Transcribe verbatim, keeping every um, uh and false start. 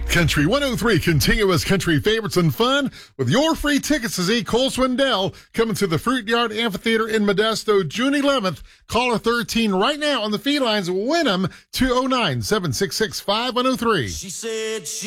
Country one oh three, continuous country favorites and fun with your free tickets to see Cole Swindell coming to the Fruit Yard Amphitheater in Modesto June eleventh. Caller thirteen right now on the fee lines. Win them two oh nine, seven six six, five one oh three. She said she